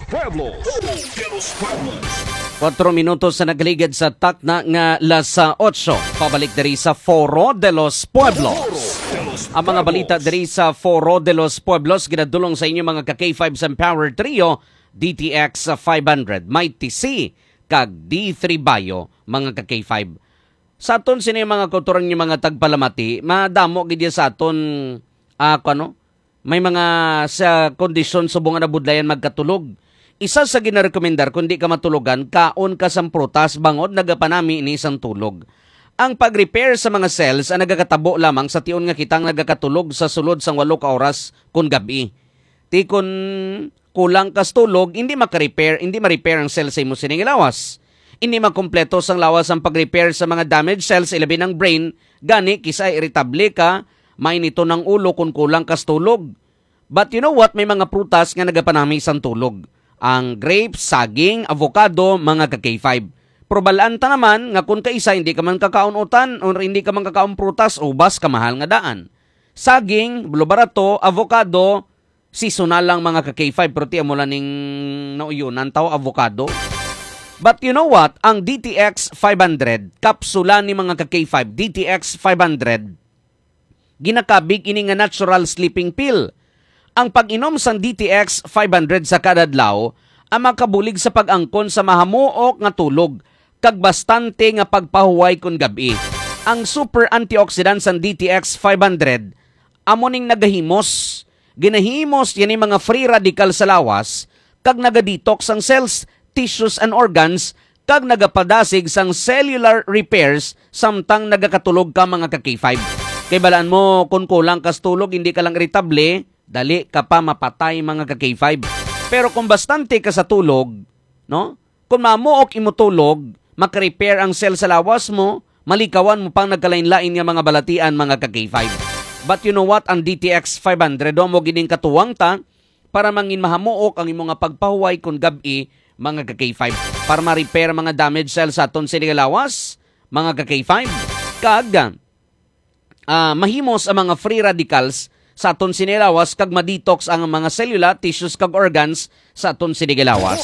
Pueblos. 4 minutos sa nagligid sa takna nga las 8. Pabalik diri sa Foro de los Pueblos. Ang mga balita diri sa Foro de los Pueblos ginadulong sa inyo mga ka-K5 sa Power Trio, DTX 500, Mighty C, kag D3 Bayo, mga ka-K5. Sa aton sino yung mga kauturang yung mga tagpalamati, madamo gidya sa aton, may mga sa kondisyon subong na budlayan magkatulog. Isa sa ginarekomendar kung di ka matulugan, kaon ka sang prutas bangod nagapanami ni isang tulog. Ang pag-repair sa mga cells ang nagakatabo lamang sa tion nga kitang nagakatulog sa sulod sang 8 ka oras kun gabi. Ti kun kulang kas tulog, hindi maka-repair, hindi ma-repair ang cells sa imo sining lawas. Hindi makompleto sang lawas ang pag-repair sa mga damaged cells ilabi ng brain, gani kisa irritable ka, may nito ng ulo kung kulang kas tulog. But you know what, may mga prutas nga nagapanami isang tulog. Ang grapes, saging, avocado, mga ka-K5. Probalaan ta naman nga kung kaisa hindi ka man kakaunutan o hindi ka man kakaon prutas, ubas ka mahal nga daan. Saging, barato, avocado, seasonal lang mga ka-K5 pero tiyan mo lang ning nauyunan tao avocado. But you know what? Ang DTX 500, kapsula ni mga ka-K5, DTX 500, ginakabig ini nga natural sleeping pill. Ang pag-inom sa DTX 500 sa kadadlaw ang makabulig sa pag-angkon sa mahamuok nga tulog kag bastante nga pagpahuway kun gabi. Ang super antioxidant sa DTX 500 amo ning nagahimos. Ginahimos yan mga free radical sa lawas kag nagadetox ang cells, tissues and organs kag nagapadasig sang cellular repairs samtang nagakatulog ka mga ka-K5. Kay balaan mo kung kulang kas tulog hindi ka lang irritable, dali ka pa mapatay mga ka-K5. Pero kung bastante ka sa tulog, no? Kung mamuok imo tulog, maka-repair ang cell sa lawas mo, malikawan mo pang nagkalain-lain nga mga balatian mga ka-K5. But you know what? Ang DTX 500 mo gining katuwang ta para mangin mahamuok ang imo nga pagpahuway kun gabi mga ka-K5. Para ma-repair mga damaged cells sa aton sining lawas, mga ka-K5. Kag mahimos ang mga free radicals sa aton sinilawas kag ma-detox ang mga selula, tissues kag organs sa aton sinilawas.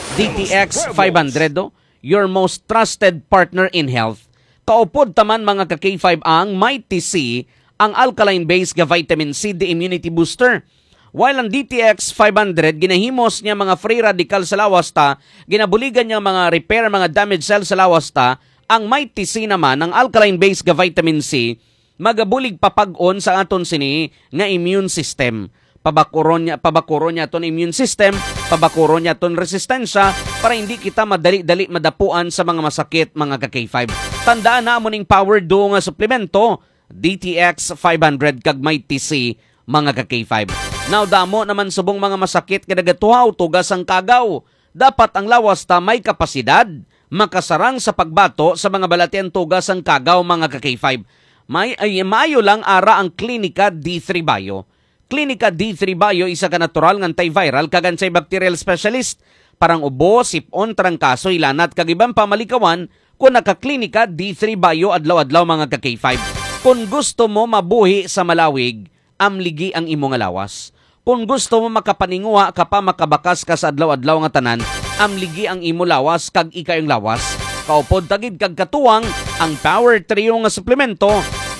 DTX 500, your most trusted partner in health. Kaupod taman mga ka-K5 ang Mighty C, ang alkaline-based nga vitamin C the immunity booster. While ang DTX 500 ginahimos niya mga free radical sa lawas ta, ginabuligan niya mga repair mga damaged cells sa lawas ta, ang Mighty C naman ang alkaline-based nga vitamin C magabulig papag-on sa aton sini nga immune system. Pabakuron niya aton immune system, pabakuron niya aton resistensya para hindi kita madali-dali madapuan sa mga masakit mga ka-K5. Tandaan na mo ning power duo nga suplemento, DTX 500 kag Mighty C mga ka-K5. Now damo naman subong mga masakit kadagatuhaw tugas ang kagaw. Dapat ang lawas ta may kapasidad makasarang sa pagbato sa mga balatian tugas ang kagaw mga ka-K5. Maayo lang ara ang Klinika D3 Bio. Klinika D3 Bio isa ka natural nga antiviral kag antibacterial specialist. Parang ubo, sipon, trangkaso, ilanat kag ibang pamalikawan kung naka-Klinika D3 Bio adlaw-adlaw mga ka-K5. Kung gusto mo mabuhi sa malawig, amligi ang imong lawas. Kung gusto mo makapaninguha ka pa makabakas ka sa adlaw-adlaw nga tanan, amligi ang imo lawas kag ikayong lawas. Kaupod tagid kag katuwang ang Power Trio nga suplemento,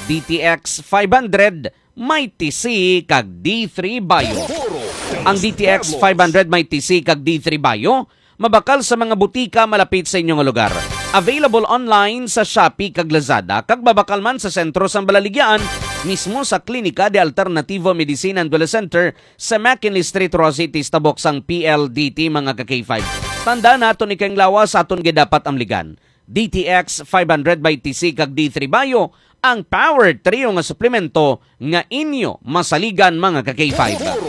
DTX 500, Mighty C kag D3 Bio. Ang DTX 500 Mighty C kag D3 Bio mabakal sa mga butika malapit sa inyong lugar. Available online sa Shopee kag Lazada kag babakal man sa sentro sang Balaligyan mismo sa Klinika de Alternativo Medicine and Wellness Center sa McKinley Street, Rosity, Tabok sang PLDT mga ka-K5. Tandaan naton ikang lawas aton gidapat amligan. DTX 500 by TC kag D3 Bio ang power trio nga suplemento nga inyo masaligan mga ka-K5.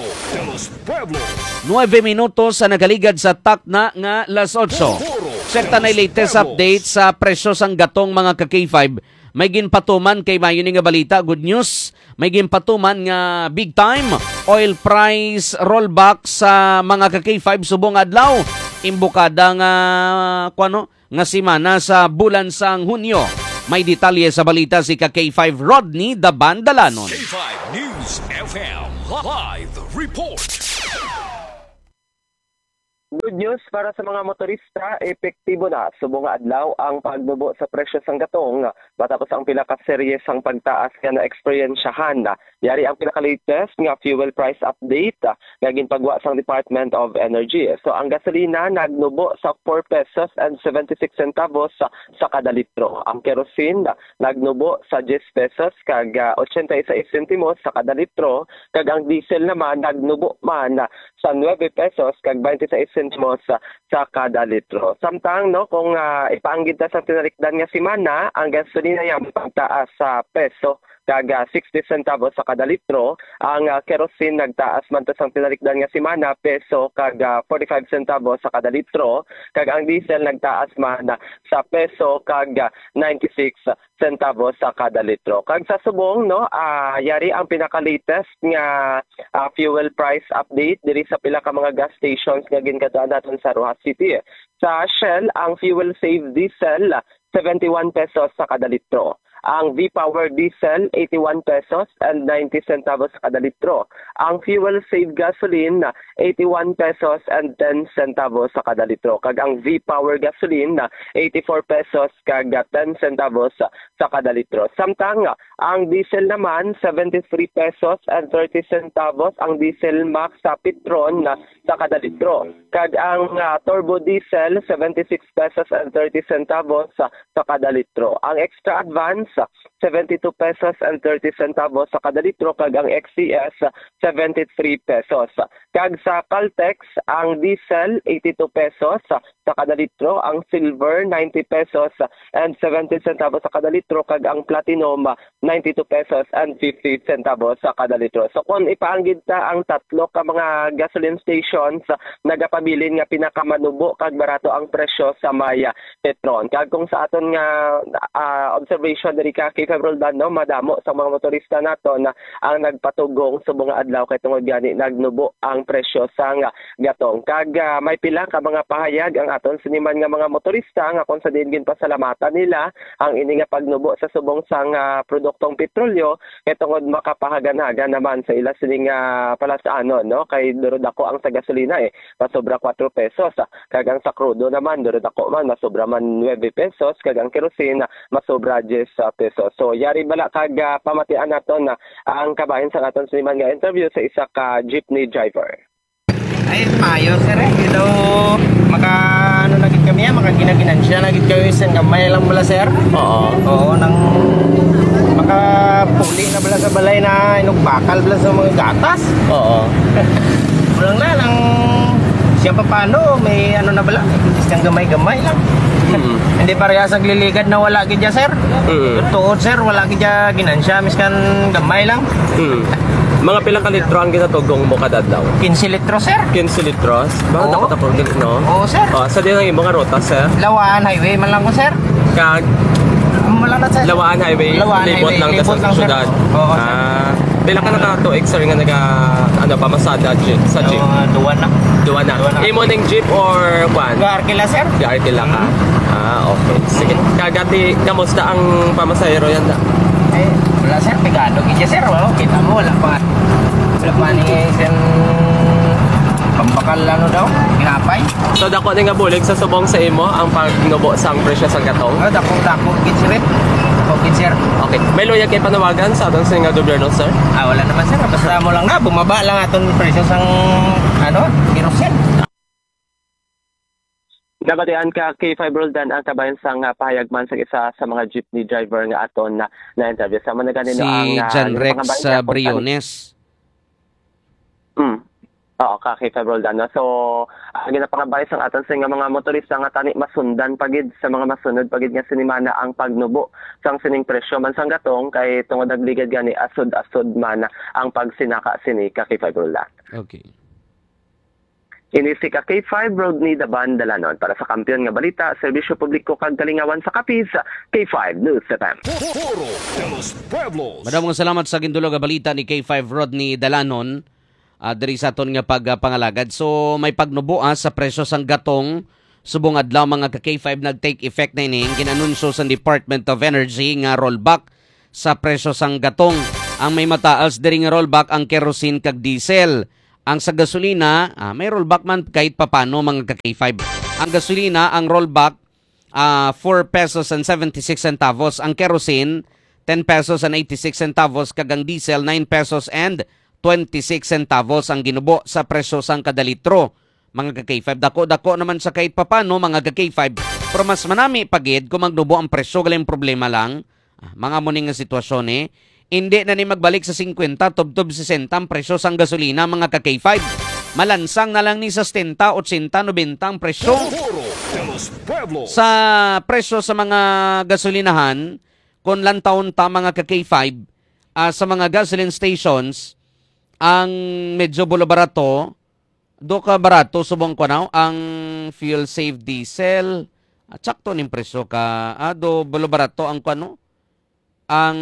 9 minutos sa nagaligad sa takna nga las 8. Sekta na latest update sa presyo sang gatong mga ka-K5. May ginpatuman kay mayo ni nga balita, good news. May ginpatuman nga big time oil price rollback sa mga ka-K5 subong adlaw. Imbukada nga simana sa bulan sang Hunyo. May detalye sa balita si ka-K5 Rodney Dabandalanon. K5 News FM Live Report. Good news para sa mga motorista, epektibo na subong adlaw ang pagbubo sa presyo sang gatong matapos ang pila ka series ang pagtaas nga na-eksperyensyahan. Yari ang pinaka-latest nga fuel price update nga ginpagwa sang Department of Energy. So ang gasolina nagnubo sa 4 pesos and 76 centavos sa kada litro. Ang kerosene nagnubo sa 10 pesos kag 86 centimos sa kada litro, kag ang diesel naman nagnubo man sa 9 pesos kag 26 centimos sa kada litro. Samtang kung ipaanggid ta sa tinalikdan nga semana, ang gasolina yang pagtaas sa peso kag 60 centavos sa kada litro, ang kerosene nagtaas man to sang tinalikdan nga semana peso kag 45 centavos sa kada litro, kag ang diesel nagtaas man sa peso kag 96 centavos sa kada litro. Kag sa subong yari ang pinaka-latest nga fuel price update diri sa pila ka mga gas stations nga ginkadaan naton sa Rojas City. Sa Shell, ang fuel save diesel 71 pesos sa kada litro. Ang V-Power Diesel, 81 pesos and 90 centavos kada litro. Ang Fuel Save Gasoline, 81 pesos and 10 centavos sa kada litro. Kag ang V-Power Gasoline, 84 pesos kag 10 centavos sa kada litro. Samtang ang diesel naman, 73 pesos and 30 centavos ang diesel max sa Petron sa kada litro. Kag ang Turbo Diesel, 76 pesos and 30 centavos sa kada litro. Ang Extra Advance, 72 pesos and 30 centavos sa kada litro, kag ang XCS 73 pesos. Kag sa Caltex, ang diesel 82 pesos sa kada litro, ang silver 90 pesos and 70 centavos sa kada litro, kag ang platinum 92 pesos and 50 centavos sa kada litro. So kung ipaanggid ta ang tatlo ka mga gasoline stations, nagapabilin nga pinakamanubo kag barato ang presyo sa Maya Petron. Kag kung sa aton nga observation diri ka kay Roldan, madamo sa mga motorista nato na ang nagpatugong subong nga adlaw kay tungod gani nagnubo ang presyo sa gatong. Kag may pila ka mga pahayag ang aton siniman nga mga motorista nga kung sa din pasalamatan nila ang ini nga pagnubo sa subong sang produktong petrolyo kay tungod makapahagan-hagan naman sa ila sining palasanon kay durod ako ang sa gasolina masobra 4 pesos, kag ang sa crudo naman durod ako man masobra man 9 pesos, kag ang kerosene masobra 10 pesos. So yari bala kag pamatian naton na ang kabahin sa aton siniman nga interview sa isa ka jeepney driver. Ay, mayo sir Hello. Lagi kami makaginaginan lagi kami isang gamay lang bala sir. Oo, nang makapuli na bala sa balay na inugbakal bala sa mga gatas. Oo. Walang na lang siya pa paano, may na bala, isang gamay-gamay lang. Hindi parehas ang liligad na wala gidya sir. Tuod sir, wala gidya ginansya, miskan gamay lang. Mga pilang ka litro ang ginatugong mo kada adlaw? 15 litro sir. 15 litros? Bakit Oo. ako no? Oo sir. Sa din ang imong nga ruta, sir? Lawaan highway man lang ko sir. Kag Wala na sir. Lawaan Highway, Lawaan libot Highway, lang libot sa lang, sir. syudad. Oo, sir. Pila ka naka-2X sir nga pamasada sa jeep? Duwan na. Duwa na. Duwa na. Imo ning jeep or kwan? Arkila sir. Arkila ka? Okay. Sige. Kagati, kamusta ang pamasahero yan da? Wala sir, pegado gidya sir. Kita mo, wala pa ni sen pambakal daw, ginapay. So dako ni nga bulig sa subong sa imo ang pagnubo sang presyo sa gatong? Dako gid sir. Sir. Okay. May luyag kay panawagan sa atong nga gobyerno, sir? Wala naman sir. Basta mo lang bumaba lang aton presyo sang kerosene. Nabatian ka kay Roldan ang kabayan sang pahayagman sa isa sa mga jeepney driver nga aton na interview. Sama na ganito Si John Rex Briones. Oo, kay Roldan. So, ginapangabay sang aton sa mga motorista nga tani masundan pagid sa mga masunod pagid nga sinimana ang pagnubo sang sining presyo man sang gatong kay tungod nagligad gani asod-asod man ang pagsinaka sini kay Roldan. Okay. Ini si K5 Rodney Daban Dalanon para sa Kampiyon nga Balita, Serbisyo Publiko kag Kalingawan sa Capiz, K5 News FM. Madamong salamat sa gindulog nga balita ni K5 Rodney Dalanon. Diri sa aton nga pagpangalagad. So may pagnubo sa presyo sang gatong subong adlaw mga ka-K5 nag-take effect na ining ginanunsyo sa Department of Energy nga rollback sa presyo sang gatong. Ang may mataas diri nga rollback ang kerosene kag diesel. Ang sa gasolina, may rollback man kahit papano mga ka-K5. Ang gasolina, ang rollback 4 pesos and 76 centavos. Ang kerosene, 10 pesos and 86 centavos. Kagang diesel, 9 pesos and 26 centavos ang ginubo sa presyo sang kada litro. Mga ka-K5, dako-dako naman sa kahit papano mga ka-K5. Pero mas manami pagid kung magnubo ang presyo, galing problema lang. Mga muning nga sitwasyon hindi na ni magbalik sa 50, tubtob 60 ang presyo sang gasolina mga ka-K5. Malansang na lang ni sa 70, 80, 90 ang presyo. Sa presyo sa mga gasolinahan, kung lantaon ta mga ka-K5, sa mga gasoline stations, ang medyo barato, do ka barato, subong ko na, ang fuel save diesel, sakto ning presyo ka, do barato ang kano, ang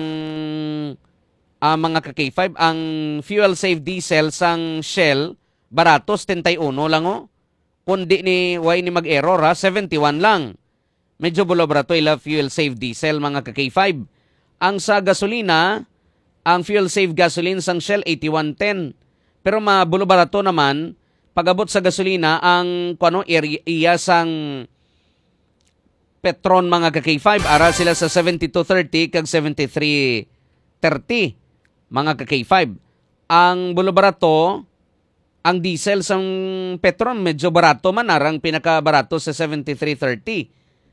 mga ka-K5, ang fuel save diesel sang Shell, barato, 71 lang Kundi ni ni mag-error 71 lang. Medyo barato ila fuel save diesel mga ka-K5. Ang sa gasolina, ang fuel save gasoline sang Shell 8110. Pero barato naman pag-abot sa gasolina ang iya sang Petron mga ka-K5, ara sila sa 72.30 kag 73.30 mga ka-K5. Ang barato, ang diesel sang Petron medyo barato man, arang pinaka-barato sa 73.30.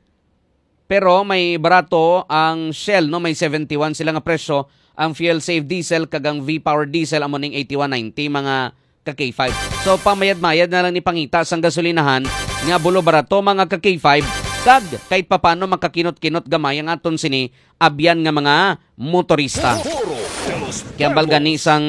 Pero may barato ang Shell, may 71 sila nga presyo. Ang fuel save diesel kagang V-Power diesel amo ning 81.90 mga ka-K5. So pamayad-mayad na lang ni pangita sang gasolinahan nga barato mga ka-K5. Kag kahit papano makakinot-kinot gamay ang aton sini abyan nga mga motorista. Kaya balgani sang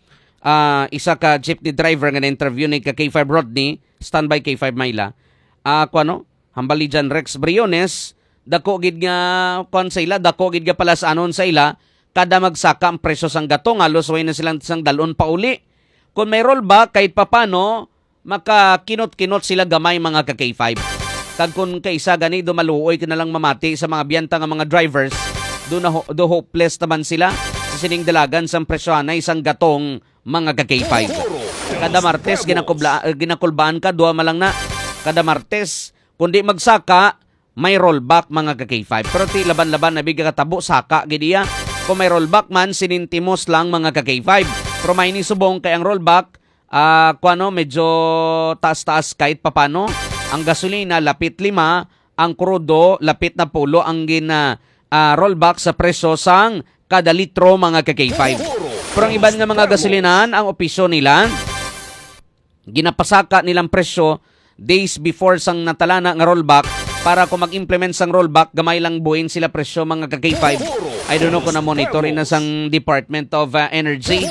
isa ka jeepney driver nga na-interview ni K5 Rodney, standby K5 Mayla. Hambali dyan Rex Briones, dako gid nga sa ila, dako gid nga palasaanon sa ila, kada magsaka ang presyo sang gatong, halos way na silang sang dalon pa uli. Kung may rollback, kahit papano, makakinot-kinot sila gamay mga ka-K5. Kag kung kaisa gani dumaluoy ka na lang mamati sa mga biyanta nga mga drivers, do hopeless naman sila sa sining dalagan sang presyohanay sang gatong mga ka-K5. Kada Martes ginakulbaan ka, duwa malang na. Kada Martes, kundi magsaka, may rollback mga ka-K5. Pero ti laban-laban na bigya katabo, saka gidiya. Kung may rollback man, sinintimos lang mga ka-K5. Pero may nisubong kay ang rollback, medyo taas-taas kahit papano. Ang gasolina, lapit 5. Ang krudo, lapit na 10. Ang rollback sa presyo sang kada litro mga ka-K5. Pero ang iban nga mga gasolinahan, ang opisyo nila, ginapasaka nilang presyo days before sang natalana nga rollback para kung mag-implement sang rollback, gamay lang buuin sila presyo mga ka-K5. I don't know kung na-monitorin na sang Department of Energy.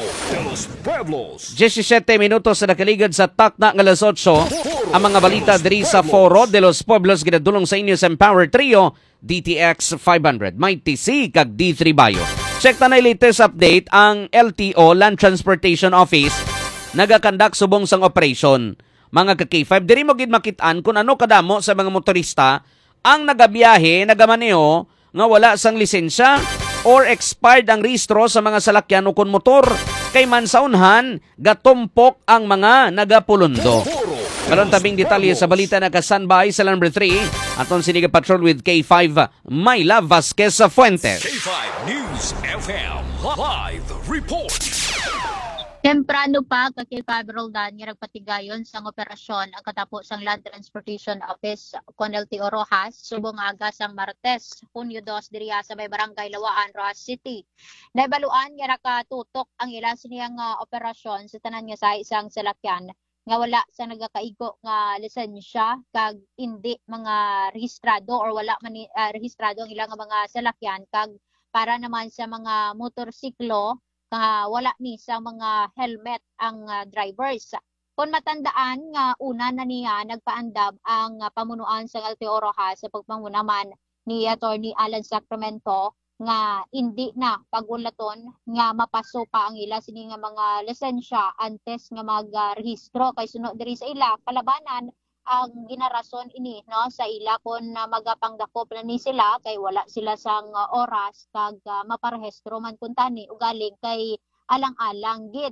17 minutos na nakaligad sa takna ng alas 8. Ang mga balita diri sa Foro de los Pueblos ginadulong sa inyo sa Empower Trio, DTX 500, may TC kag D3 Bayo. Check na latest update ang LTO, Land Transportation Office, nagakandak subong sang operation. Mga ka-K5, diri mo gid makitaan kung ano kadamo sa mga motorista ang nagabiyahe, nagamaneo, nga wala sang lisensya or expired ang rehistro sa mga salakyan o kon motor. Kay mansaunhan, gatumpok ang mga nagapulundo. Karon tabing detalye sa balita na kasanbay sa number 3, aton siniga patrol with K5 Mayla Vasquez Fuentes. K5 News FM Live Report. Temprano pa kay Roldan nga nagpatigayon sang operasyon ang katapos sang Land Transportation Office kon LTO Rojas subong aga sang Martes, Hunyo 2 diriya sa may barangay Lawaan, Rojas City. Naibaluan nga nakatutok ang ila siniyang operasyon sa tanan nga sa isang salakyan nga wala sa nagakaigo nga lisensya kag hindi mga rehistrado or wala man rehistrado ang ilang mga salakyan kag para naman sa mga motorsiklo wala ni sa mga helmet ang drivers. Kung matandaan nga una na niya nagpaandab ang pamunuan sa LTO Rojas sa pagpamunaman ni Attorney Alan Sacramento nga hindi na pagulaton nga mapaso pa ang ila sini nga mga lisensya antes nga magrehistro kay sunod diri sa ila kalabanan ang ginarason ini no sa ila kon magapangdakop na ni sila kay wala sila sang oras kag maparehistro man kun tani ugaling kay alang-alang gid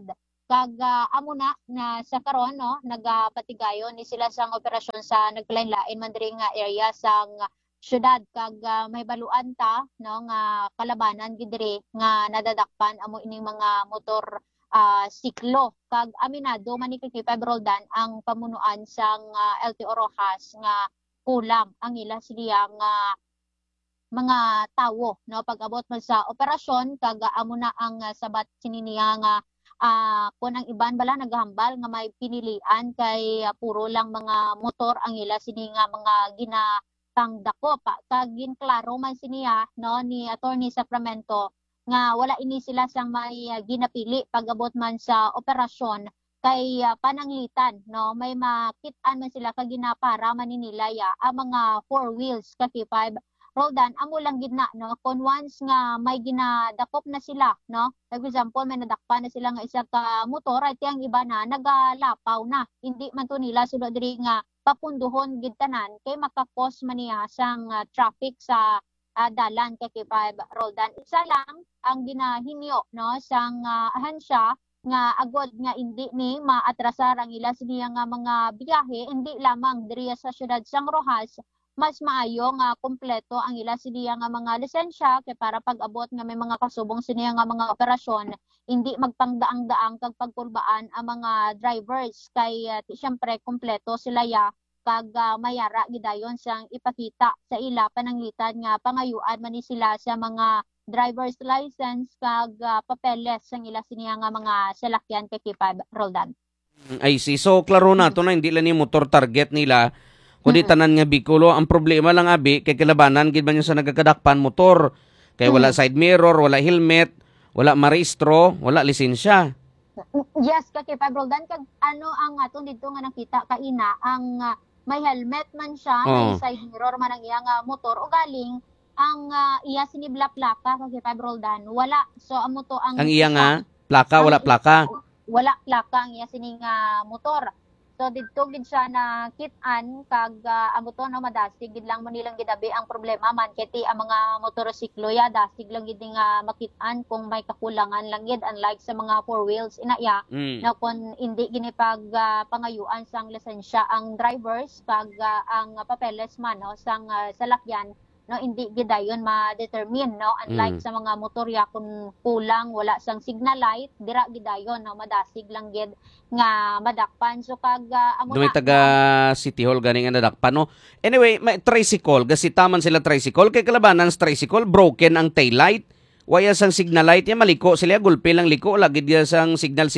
kag amo na sa karon no nagapatigayon ni sila sang operasyon sa naglain-lain man diri nga area sang syudad kag may baluan ta no nga kalabanan gid diri nga nadadakpan amo ining mga motor siklo kag aminado man ni Kay Roldan ang pamunuan sang LTO Rojas nga kulang ang ila siliyang mga tawo no pag-abot man sa operasyon kag amo na ang sabat sininiya nga kung ang iban bala naghambal nga may pinilian kay puro lang mga motor ang ila sini nga mga ginapangdako pa kag ginklaro man siniya no ni Attorney Sacramento nga wala ini sila sang may ginapili pag-abot man sa operasyon kay pananglitan no may makit-an man sila kag ginapara man nilaya ang mga four wheels kay 5 Roldan, amo lang gid na no kung once nga may ginadakop na sila no for example may nadakpan na sila nga isa ka motor ay ang iba na nagalapaw na hindi man to nila sulod diri nga papunduhon gid tanan kay makakos man niya sang traffic sa dalan kay 5 Roldan isa lang ang ginahinyo no sang ahansya nga agod nga hindi ni maatrasar ang ila siniya nga mga biyahe hindi lamang diri sa syudad sang Rojas mas maayo nga kumpleto ang ila siniya nga mga lisensya kay para pag-abot nga may mga kasubong siniya nga mga operasyon hindi magpangdaang-daang kag pagkulbaan ang mga drivers kay siyempre kumpleto sila ya kag mayara gidayon sang ipakita sa ila pananglitan nga pangayuan man ni sila sa mga driver's license kag papeles sang ila siniya nga mga salakyan kay Kipab Roldan. I see. So klaro na to na hindi lang ni motor target nila kundi tanan nga bikulo. Ang problema lang abi kay kilabanan gid man yung sa nagkakadakpan motor. Kay wala side mirror, wala helmet, wala marehistro, wala lisensya. Yes, kay Roldan kag ano ang aton dito nga nakita kaina ang may helmet man siya, may side mirror man ang iyang motor o galing ang iya sinibla plaka kay Roldan. Wala. So amo to ang iyang plaka, wala plaka. Wala plaka ang iya sining motor. So didto gid siya na kit-an kag amo to no madasig gid lang mo nilang gidabi ang problema man kay ang mga motorsiklo ya dasig lang gid nga makit-an kung may kakulangan lang gid unlike sa mga four wheels inaya na kung hindi gini pag pangayuan sang lisensya ang drivers kag ang papeles man no sang salakyan no hindi gid dayon ma-determine no unlike sa mga motorya kung kulang wala sang signal light dira gid dayon no madasig lang gid nga madakpan so kag amo na taga City Hall gani nga nadakpan no. Anyway, may tricycle gasitaman sila tricycle kay kalabanan sa tricycle broken ang tail light waya sang signal light ya maliko sila gulpe lang liko lagi dia sang signal.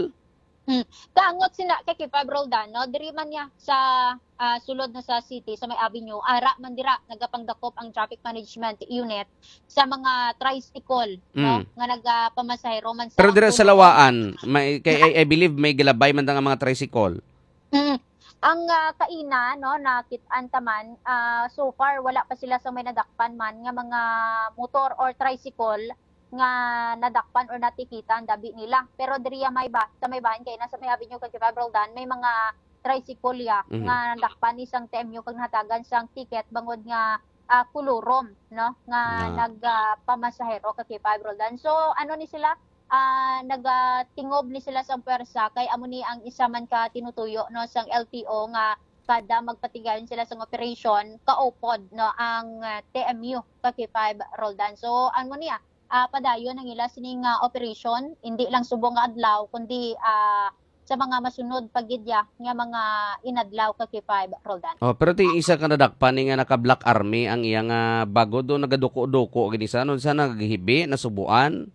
Kaangot sina kay Kipab Roldan no diri man niya sa sulod na sa city sa may avenue ara man dira nagapangdakop ang traffic management unit sa mga tricycle no nga nagapamasahero man sa pero dira sa lawaan may kay I believe may gilabay man nga mga tricycle. Ang kaina no nakit-an taman so far wala pa sila sa may nadakpan man nga mga motor or tricycle nga nadakpan or natikitan dabi nila pero diriya may sa may bahan kay nasa may avenue kay Roldan may mga tricycle ya nga nadakpan isang TMU kag natagan sang ticket bangod nga kulurom no nga nagpamasahero kay Roldan so ano ni sila nagatingob ni sila sa pwersa kay amo ni ang isa man ka tinutuyo no sang LTO nga kada magpatigayon sila sa operation kaupod no ang TMU kay Roldan so ano niya padayon ang ila sining operation hindi lang subong nga adlaw kundi sa mga masunod pagidya nga mga inadlaw kay 5 Roldan. Oh, pero ti isa ka nadakpan nga naka Black Army ang iyang bago do nagaduko-duko gini sa naghibi nasubuan.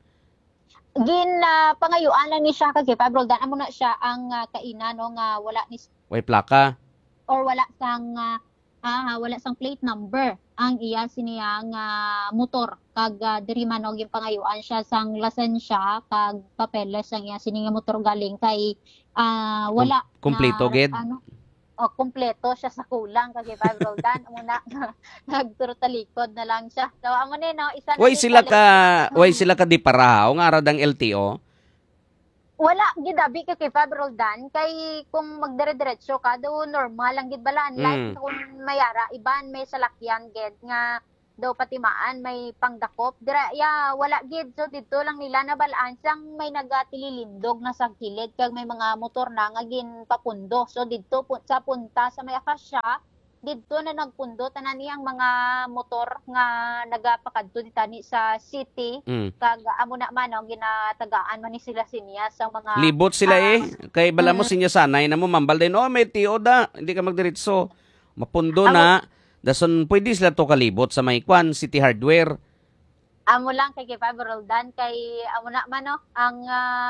Pangayuan lang ni siya kay 5 Roldan amo na siya ang kaina no nga wala ni way plaka or wala sang wala sang plate number ang iya siniyang motor kag diri man og pangayuan siya sang lisensya kag papeles ang iya sining motor galing kay wala kompleto gid kompleto siya sa kulang kag 5 Roldan muna nagturtalikod na lang siya so amo ni no isa way sila ka di parahaw nga arad ang LTO. Wala gid abi kay 5 Roldan kay kung magdire-diretso ka do normal lang gid bala unlike kung mayara iban may salakyan gid nga daw patimaan may pangdakop dira ya wala gid, so dito lang nila nabalaan sang may nagatililindog na sa kilid kag may mga motor na nga ginpapundo. So dito sa punta sa may Akasya, dito na nagpundo tanan niyang mga motor nga nagapakadto ditani sa city. Kag amo na man ang ginatagaan man ni sila sinya sa mga Libot sila kay bala mo sinya sanay na mo mambal din, may tiyo da, hindi ka magdiretso. Mapundo na, dason pwede sila to kalibot sa may kwan, City Hardware. Amo lang kay Roldan kay amo na man no, ang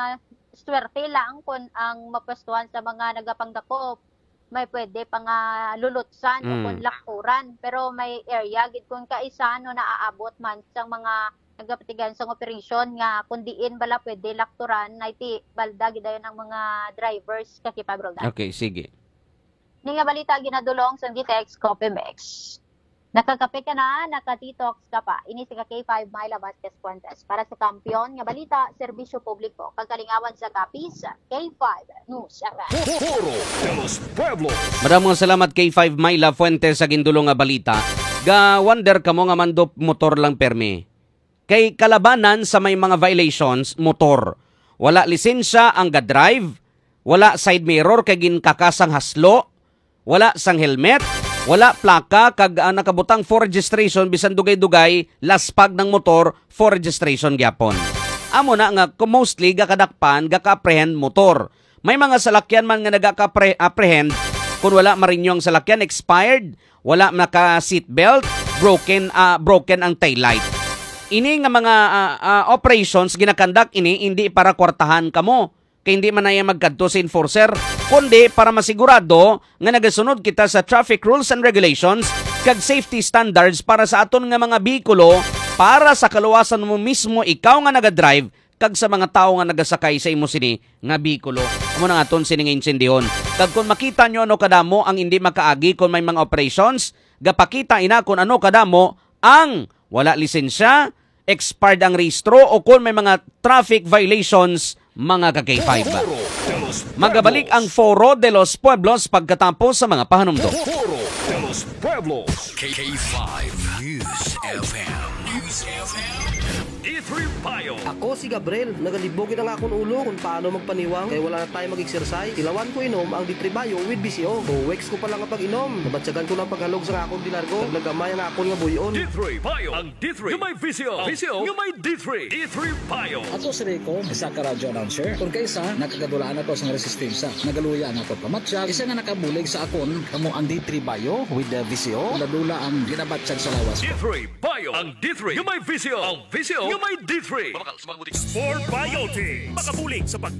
swerte lang kung ang mapastuhan sa mga nagapangdakop may pwede pang lulutsan o kung lakturan, pero may area gid kung kaisa no naaabot man sa mga nagapatigan sa operasyon nga kung diin bala pwede lakturan na iti balda gid ayon ang mga drivers kay Roldan. Okay, sige. Ni nga balita ginadulong sa Gitex Coffee Mix. Nakakape ka na, nakatitox ka pa. Ini si K5 Myla Vasquez Fuentes. Para sa kampiyon nga balita, serbisyo publiko. Pagkalingawan sa kapis, K5 News. Foro de los Pueblos. Maraming salamat K5 Myla Fuentes sa gindulong nga balita. Ga wonder kamo nga mandop motor lang permi. Kay kalabanan sa may mga violations, motor. Wala lisensya ang ga-drive, wala side mirror kay ginkakasang haslo, wala sang helmet, wala plaka kag nakabutang for registration bisan dugay-dugay laspag ng motor for registration gyapon. Amo na nga mostly gakadakpan gaka-apprehend motor. May mga salakyan man nga nagaka-apprehend kung wala marinyo ang salakyan expired, wala naka seatbelt, broken ang taillight. Ini nga mga operations ginakandak ini hindi para kwartahan kamo. Kaya hindi man na magkadto sa enforcer, kundi para masigurado nga nagasunod kita sa traffic rules and regulations kag safety standards para sa aton nga mga bikulo para sa kaluwasan mo mismo ikaw nga nagadrive kag sa mga tao nga nagasakay sa imo sini nga bikulo. Amo na aton sini nga insendihon. Kag kung makita nyo ano kadamo ang hindi makaagi kung may mga operations, gapakita ina kung ano kadamo ang wala lisensya, expired ang rehistro o kung may mga traffic violations mga ka-K5. Magabalik ang Foro de los Pueblos pagkatapos sa mga pahanumdom. Foro de los Pueblos. K5 News FM. News FM. E3 Bio. Ako si Gabriel, nagalibogin ang akong ulo kung paano magpaniwang kaya wala na tayo mag-exercise. Tilawan ko inom ang D3 Bio with BCO. Weeks ko pa lang kapag inom. Nabatsagan ko ng paghalog sa akong dinargo. Naglagamay ang akong nga buyon. D3 Bio. Ang D3 yung may VCO. VCO yung may D3. E3 Bio. Ako si Rico, isa ka radyo announcer. Kung kaysa, nakagadulaan ako sa resistensya. Nagaluya na ako pamatsyag. Isa nga nakabulig sa akon, kamo ang D3 Bio with the VCO. Ladula ang ginabatsyag sa lawas ko. D3 Bio. Ang D3 yung may VCO. Ang VCO yung may D3. Sport Bio Team. Makabulig sa pag